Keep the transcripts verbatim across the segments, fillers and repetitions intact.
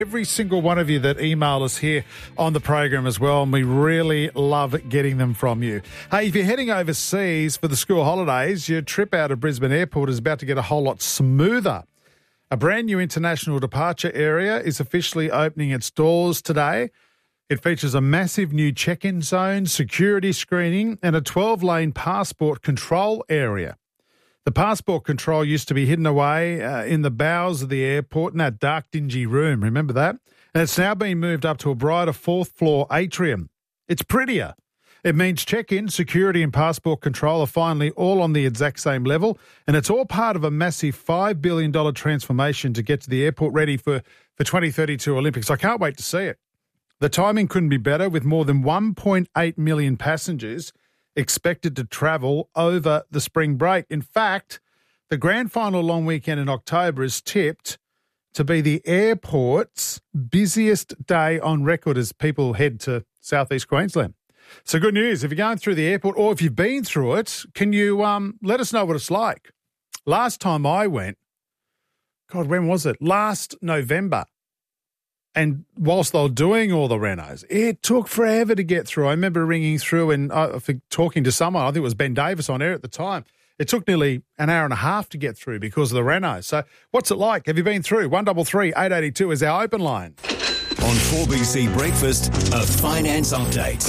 Every single one of you that email us here on the program as well, and we really love getting them from you. Hey, if you're heading overseas for the school holidays, your trip out of Brisbane Airport is about to get a whole lot smoother. A brand new international departure area is officially opening its doors today. It features a massive new check-in zone, security screening, and a twelve-lane passport control area. The passport control used to be hidden away uh, in the bowels of the airport in that dark, dingy room. Remember that? And it's now been moved up to a brighter fourth-floor atrium. It's prettier. It means check-in, security and passport control are finally all on the exact same level, and it's all part of a massive five billion dollars transformation to get to the airport ready for, for twenty thirty-two Olympics. I can't wait to see it. The timing couldn't be better, with more than one point eight million passengers expected to travel over the spring break. In fact, the grand final long weekend in October is tipped to be the airport's busiest day on record as people head to southeast Queensland. So good news. If you're going through the airport or if you've been through it, can you um, let us know what it's like? Last time I went, God, when was it? Last November. And whilst they were doing all the renos, it took forever to get through. I remember ringing through and uh, talking to someone, I think it was Ben Davis on air at the time. It took nearly an hour and a half to get through because of the renos. So what's it like? Have you been through? one three three, eight eight two is our open line. On four B C Breakfast, a finance update.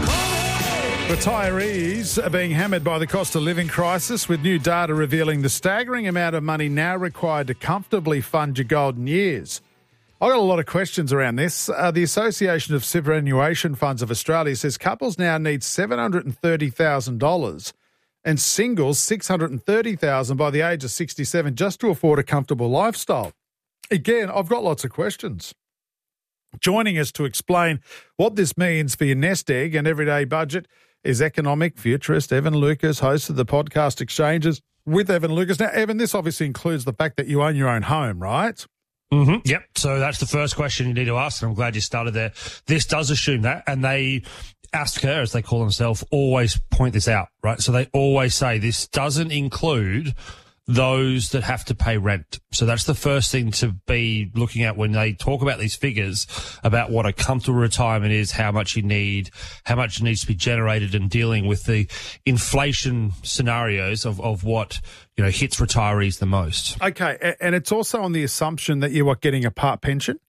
Retirees are being hammered by the cost of living crisis, with new data revealing the staggering amount of money now required to comfortably fund your golden years. I've got a lot of questions around this. Uh, the Association of Superannuation Funds of Australia says couples now need seven hundred thirty thousand dollars and singles six hundred thirty thousand dollars by the age of sixty-seven just to afford a comfortable lifestyle. Again, I've got lots of questions. Joining us to explain what this means for your nest egg and everyday budget is economic futurist Evan Lucas, host of the podcast Exchanges with Evan Lucas. Now, Evan, this obviously includes the fact that you own your own home, right? Mm-hmm. Yep. So that's the first question you need to ask, and I'm glad you started there. This does assume that, and they, ASCA, as they call themselves, always point this out, right? So they always say this doesn't include those that have to pay rent. So that's the first thing to be looking at when they talk about these figures about what a comfortable retirement is, how much you need, how much needs to be generated, and dealing with the inflation scenarios of, of what, you know, hits retirees the most. Okay. And it's also on the assumption that you're getting a part pension?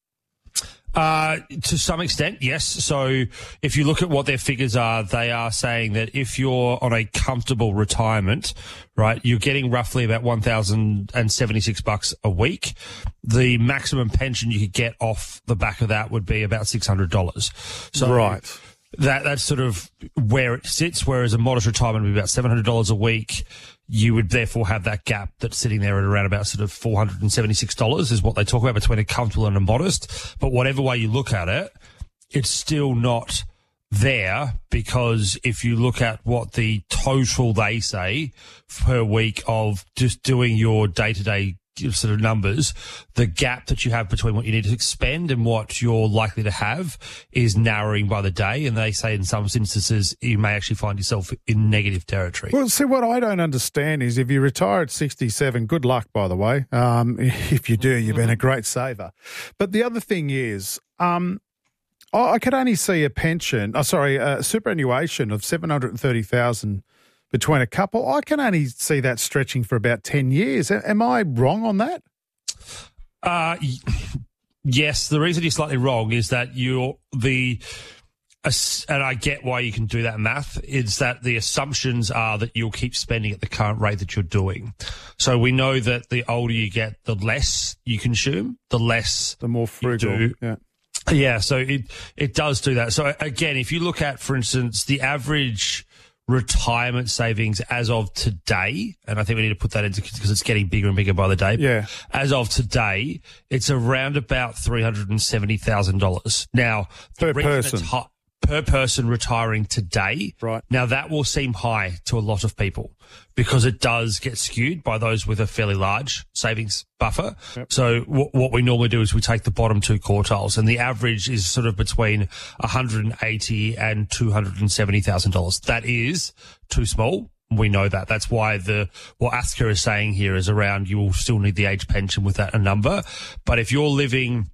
Uh, to some extent, yes. So if you look at what their figures are, they are saying that if you're on a comfortable retirement, right, you're getting roughly about one thousand seventy-six bucks a week. The maximum pension you could get off the back of that would be about six hundred dollars. So right. That, that's sort of where it sits, whereas a modest retirement would be about seven hundred dollars a week. You would therefore have that gap that's sitting there at around about sort of four hundred seventy-six dollars is what they talk about between a comfortable and a modest. But whatever way you look at it, it's still not there, because if you look at what the total they say per week of just doing your day-to-day sort of numbers, the gap that you have between what you need to expend and what you're likely to have is narrowing by the day. And they say in some instances you may actually find yourself in negative territory. Well, see, what I don't understand is if you retire at sixty-seven, good luck, by the way. Um, if you do, you've been a great saver. But the other thing is, um, I could only see a pension, oh, sorry, a superannuation of seven hundred thirty thousand dollars between a couple. I can only see that stretching for about ten years. Am I wrong on that? Uh, yes. The reason you're slightly wrong is that you're the, and I get why you can do that math, is that the assumptions are that you'll keep spending at the current rate that you're doing. So we know that the older you get, the less you consume, the less the more frugal. You do. Yeah. Yeah. So it, it does do that. So again, if you look at, for instance, the average retirement savings as of today, and I think we need to put that into because it's getting bigger and bigger by the day. Yeah. As of today, it's around about three hundred seventy thousand dollars. Now, per person. Hi- per person retiring today. Right. Now, that will seem high to a lot of people because it does get skewed by those with a fairly large savings buffer. Yep. So w- what we normally do is we take the bottom two quartiles, and the average is sort of between one hundred eighty thousand dollars and two hundred seventy thousand dollars. That is too small. We know that. That's why the what ASCA is saying here is around you will still need the age pension with that a number. But if you're living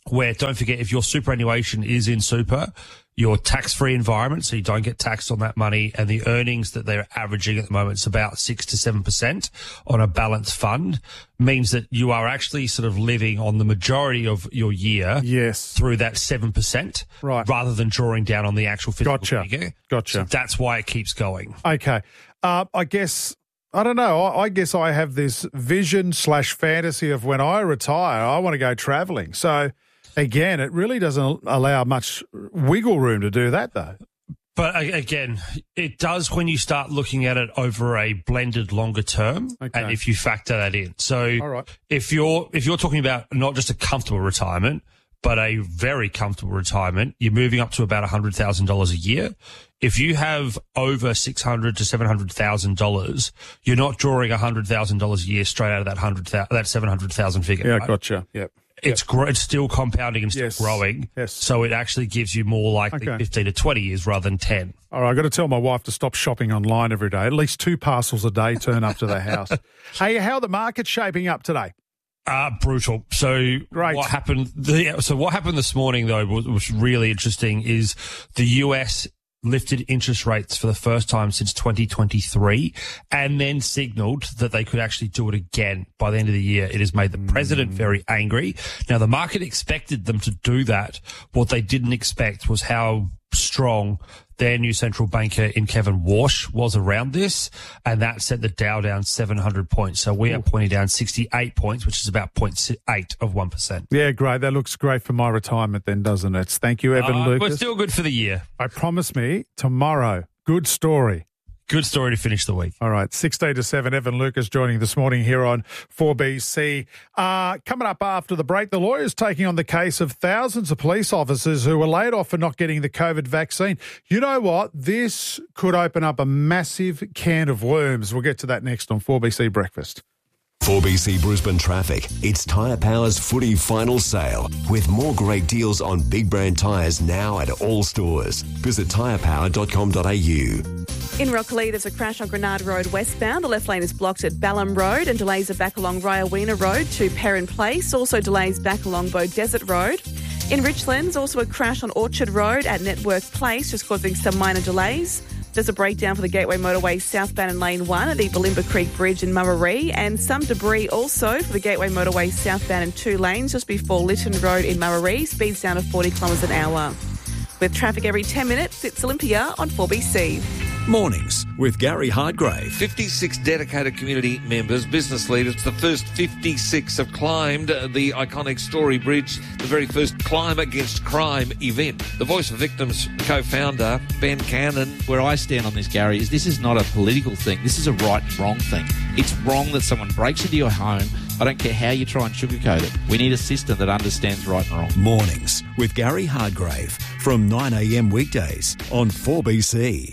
where, don't forget, if your superannuation is in super, your tax-free environment, so you don't get taxed on that money, and the earnings that they're averaging at the moment is about six to seven percent on a balanced fund, means that you are actually sort of living on the majority of your year yes. through that seven percent, right. rather than drawing down on the actual physical gotcha. figure. Gotcha. So that's why it keeps going. Okay. Uh, I guess, I don't know, I, I guess I have this vision slash fantasy of when I retire, I want to go travelling. So, again, it really doesn't allow much wiggle room to do that, though. But again, it does when you start looking at it over a blended longer term, okay. and if you factor that in. So, All right. if you're if you're talking about not just a comfortable retirement, but a very comfortable retirement, you're moving up to about one hundred thousand dollars a year. If you have over six hundred thousand dollars to seven hundred thousand dollars, you're not drawing one hundred thousand dollars a year straight out of that one hundred thousand that seven hundred thousand figure. Yeah, right? gotcha. Yep. It's yep. gr- it's still compounding and still yes. growing. Yes. So it actually gives you more likely okay. fifteen to twenty years rather than ten. All right, I've got to tell my wife to stop shopping online every day. At least two parcels a day turn up to the house. Hey, how are the markets shaping up today? Uh, brutal. So Great. what happened? The, so what happened this morning, though, was, was really interesting. Is the U S lifted interest rates for the first time since twenty twenty-three, and then signalled that they could actually do it again by the end of the year. It has made the president very angry. Now, the market expected them to do that. What they didn't expect was how strong their new central banker in Kevin Warsh was around this, and that sent the Dow down seven hundred points. So we are pointing down sixty-eight points, which is about zero point eight of one percent. Yeah, great. That looks great for my retirement then, doesn't it? Thank you, Evan uh, Lucas. But still good for the year. I promise me tomorrow. Good story. Good story to finish the week. All right, sixteen to seven, Evan Lucas joining this morning here on four B C. Uh, coming up after the break, the lawyers taking on the case of thousands of police officers who were laid off for not getting the COVID vaccine. You know what? This could open up a massive can of worms. We'll get to that next on four B C Breakfast. four B C Brisbane Traffic. It's Tyre Power's footy final sale with more great deals on big brand tyres now at all stores. Visit tyre power dot com dot a u. In Rocklea, there's a crash on Granada Road westbound. The left lane is blocked at Balham Road and delays are back along Ryawena Road to Perrin Place. Also delays back along Bow Desert Road. In Richlands, also a crash on Orchard Road at Network Place, just causing some minor delays. There's a breakdown for the Gateway Motorway southbound in Lane one at the Balimba Creek Bridge in Murray, and some debris also for the Gateway Motorway southbound in two lanes just before Lytton Road in Murray, speeds down to forty kilometres an hour. With traffic every ten minutes, it's Olympia on four B C. Mornings with Gary Hardgrave. fifty-six dedicated community members, business leaders. The first fifty-six have climbed the iconic Story Bridge, the very first Climb Against Crime event. The Voice of Victims co-founder, Ben Cannon. Where I stand on this, Gary, is this is not a political thing. This is a right and wrong thing. It's wrong that someone breaks into your home. I don't care how you try and sugarcoat it. We need a system that understands right and wrong. Mornings with Gary Hardgrave from nine a m weekdays on four B C.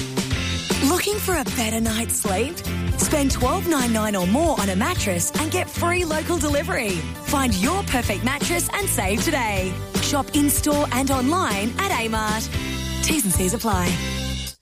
Looking for a better night's sleep? Spend twelve dollars ninety-nine or more on a mattress and get free local delivery. Find your perfect mattress and save today. Shop in-store and online at Amart. T's and C's apply.